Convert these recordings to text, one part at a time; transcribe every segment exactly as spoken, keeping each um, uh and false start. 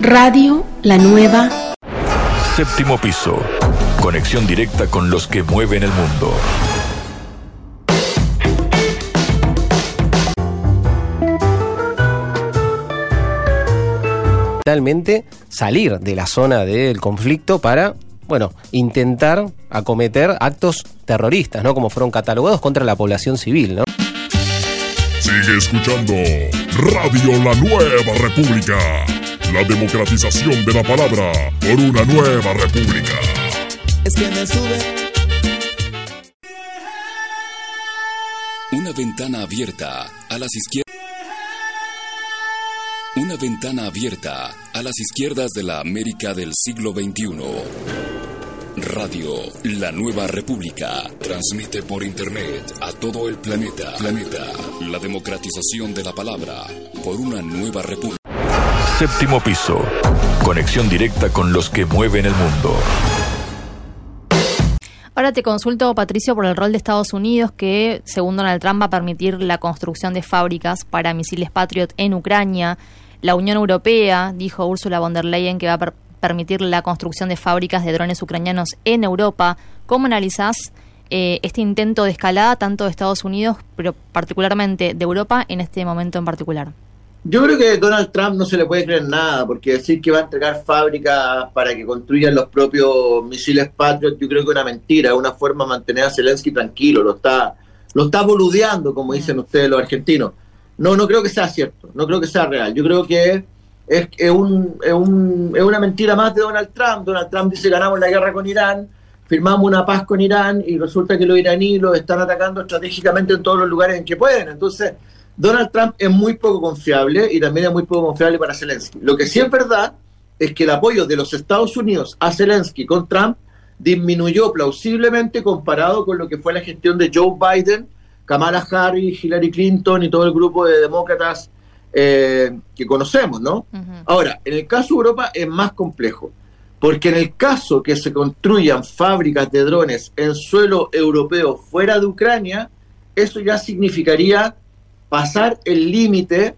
Radio La Nueva. Séptimo piso. Conexión directa con los que mueven el mundo. Realmente salir de la zona del conflicto para, bueno, intentar acometer actos terroristas, ¿no? Como fueron catalogados contra la población civil, ¿no? Sigue escuchando Radio La Nueva República. La democratización de la palabra por una nueva república. Es que me sube. Una ventana abierta a las izquierdas. Una ventana abierta a las izquierdas de la América del siglo veintiuno. Radio La Nueva República transmite por internet a todo el planeta. Planeta. La democratización de la palabra por una nueva república. Séptimo piso. Conexión directa con los que mueven el mundo. Ahora te consulto, Patricio, por el rol de Estados Unidos que, según Donald Trump, va a permitir la construcción de fábricas para misiles Patriot en Ucrania. La Unión Europea, dijo Ursula von der Leyen, que va a per- permitir la construcción de fábricas de drones ucranianos en Europa. ¿Cómo analizás eh, este intento de escalada tanto de Estados Unidos, pero particularmente de Europa en este momento en particular? Yo creo que a Donald Trump no se le puede creer nada, porque decir que va a entregar fábricas para que construyan los propios misiles Patriot, yo creo que es una mentira, es una forma de mantener a Zelensky tranquilo, lo está, lo está boludeando, como dicen ustedes los argentinos. No, no creo que sea cierto, no creo que sea real. Yo creo que es, es, un, es, un, es una mentira más de Donald Trump. Donald Trump dice: ganamos la guerra con Irán, firmamos una paz con Irán, y resulta que los iraníes los están atacando estratégicamente en todos los lugares en que pueden. Entonces, Donald Trump es muy poco confiable y también es muy poco confiable para Zelensky. Lo que sí es verdad es que el apoyo de los Estados Unidos a Zelensky con Trump disminuyó plausiblemente comparado con lo que fue la gestión de Joe Biden, Kamala Harris, Hillary Clinton y todo el grupo de demócratas eh, que conocemos, ¿no? Uh-huh. Ahora, en el caso de Europa es más complejo, porque en el caso que se construyan fábricas de drones en suelo europeo fuera de Ucrania, eso ya significaría pasar el límite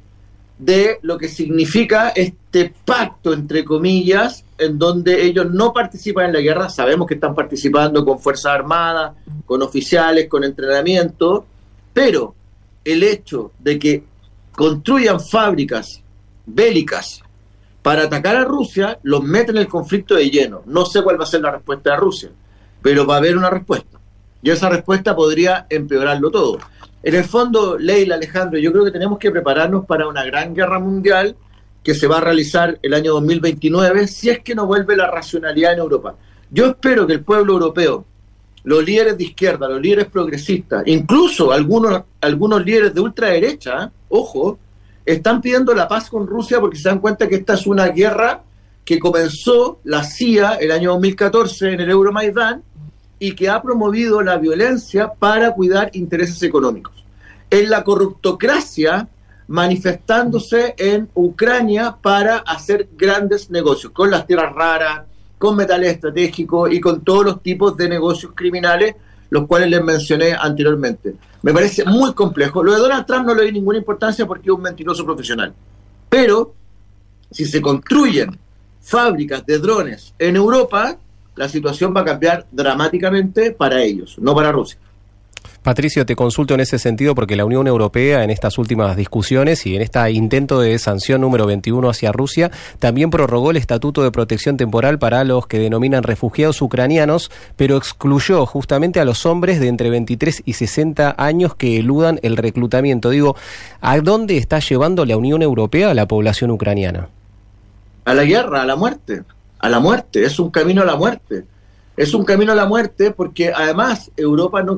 de lo que significa este pacto, entre comillas, en donde ellos no participan en la guerra. Sabemos que están participando con Fuerzas Armadas, con oficiales, con entrenamiento, pero el hecho de que construyan fábricas bélicas para atacar a Rusia, los mete en el conflicto de lleno. No sé cuál va a ser la respuesta de Rusia, pero va a haber una respuesta. Y esa respuesta podría empeorarlo todo. En el fondo, Leila, Alejandro, yo creo que tenemos que prepararnos para una gran guerra mundial que se va a realizar el año dos mil veintinueve, si es que no vuelve la racionalidad en Europa. Yo espero que el pueblo europeo, los líderes de izquierda, los líderes progresistas, incluso algunos, algunos líderes de ultraderecha, ¿eh? ojo, están pidiendo la paz con Rusia porque se dan cuenta que esta es una guerra que comenzó la C I A el año dos mil catorce en el Euromaidán, y que ha promovido la violencia para cuidar intereses económicos. Es la corruptocracia manifestándose en Ucrania para hacer grandes negocios, con las tierras raras, con metales estratégicos y con todos los tipos de negocios criminales, los cuales les mencioné anteriormente. Me parece muy complejo. Lo de Donald Trump no le doy ninguna importancia porque es un mentiroso profesional. Pero, si se construyen fábricas de drones en Europa, la situación va a cambiar dramáticamente para ellos, no para Rusia. Patricio, te consulto en ese sentido porque la Unión Europea en estas últimas discusiones y en este intento de sanción número veintiuno hacia Rusia también prorrogó el Estatuto de Protección Temporal para los que denominan refugiados ucranianos, pero excluyó justamente a los hombres de entre veintitrés y sesenta años que eludan el reclutamiento. Digo, ¿a dónde está llevando la Unión Europea a la población ucraniana? A la guerra, a la muerte. A la muerte, es un camino a la muerte. Es un camino a la muerte porque además Europa no